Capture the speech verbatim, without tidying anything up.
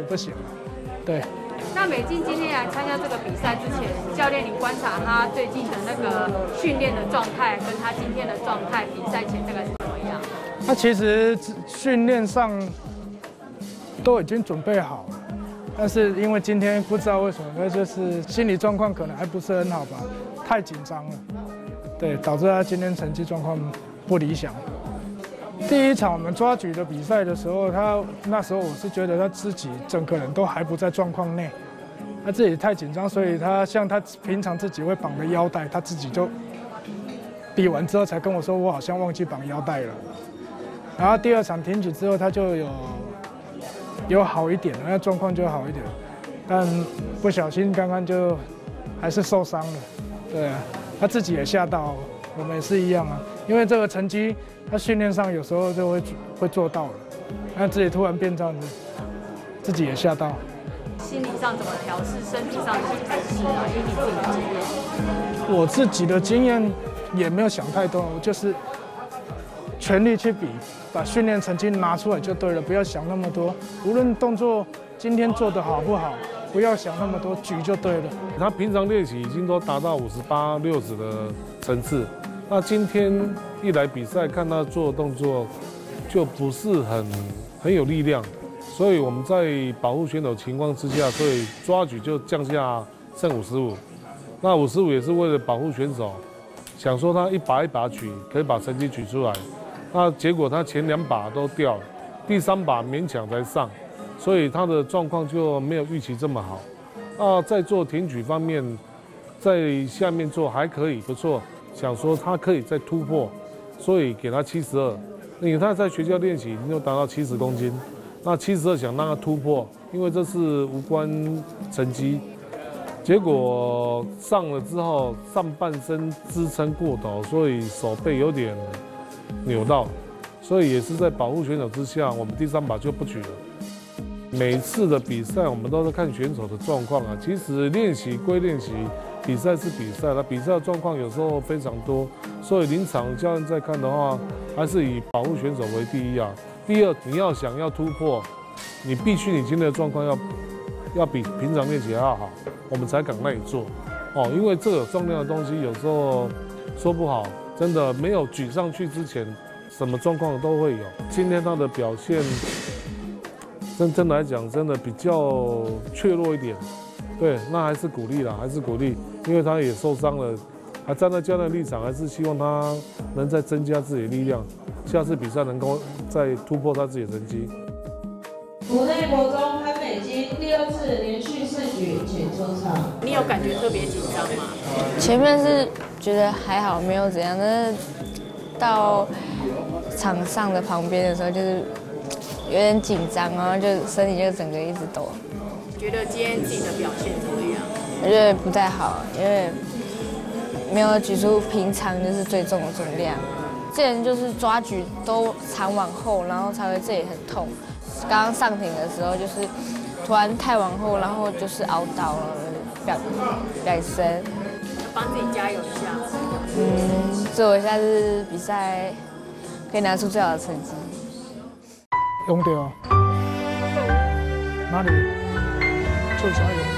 不行了。对。 那美静今天来参加这个比赛之前，教练你观察他最近的那个训练的状态，跟他今天的状态，比赛前大概是怎么样？ 他其实训练上都已经准备好了，但是因为今天不知道为什么，那就是心理状况可能还不是很好吧，太紧张了，对，导致他今天成绩状况不理想。第一场我们抓举的比赛的时候，他那时候我是觉得他自己整个人都还不在状况内，他自己太紧张，所以他像他平常自己会绑的腰带，他自己就比完之后才跟我说，我好像忘记绑腰带了。然后第二场挺举之后，他就有有好一点，那状况就好一点，但不小心刚刚就还是受伤了，对啊，他自己也吓到，我们也是一样啊，因为这个成绩。他训练上有时候就会会做到了，那自己突然变这样子，自己也吓到。 心理上怎么调试，身体上怎么调试啊？以你自己的经验， 我自己的经验也没有想太多，我就是全力去比，把训练成绩拿出来就对了，不要想那么多。无论动作今天做得好不好，不要想那么多，举就对了。 他平常练习已经都达到五十八、六十的层次。那今天一来比赛，看他做的动作就不是很很有力量，所以我们在保护选手情况之下，所以抓举就降下剩五十五。那五十五也是为了保护选手，想说他一把一把举可以把成绩举出来。那结果他前两把都掉了，第三把勉强才上，所以他的状况就没有预期这么好。那在做挺举方面，在下面做还可以，不错。想说他可以再突破，所以给他七十二。因为他在学校练习已经达到七十公斤，那七十二想让他突破，因为这是无关成绩。结果上了之后，上半身支撑过头，所以手背有点扭到，所以也是在保护选手之下，我们第三把就不举了。每次的比赛我们都是看选手的状况啊，其实练习归练习。比赛是比赛，那比赛的状况有时候非常多，所以临场教练在看的话，还是以保护选手为第一啊。第二，你要想要突破，你必须你今天的状况要要比平常练习还要好，我们才敢让你做哦。因为这个重量的东西有时候说不好，真的没有举上去之前，什么状况都会有。今天他的表现，真真来讲，真的比较脆弱一点。对，那还是鼓励啦，还是鼓励，因为他也受伤了，还站在教练立场，还是希望他能再增加自己的力量，下次比赛能够再突破他自己的成绩。 国内国中潘美金第二次连续四举请出场。 你有感觉特别紧张吗？ 前面是觉得还好，没有怎样，但是到场上的旁边的时候，就是有点紧张，然后就身体就整个一直抖。 觉得今天自己的表现怎么样？ 我觉得不太好，因为没有举出平常就是最重的重量。之前就是抓举都常往后，然后才会这里很痛。刚刚上挺的时候就是突然太往后，然后就是凹到了，表表深。 帮自己加油一下。 嗯，祝我下次比赛可以拿出最好的成绩。 用掉哪里？就加油。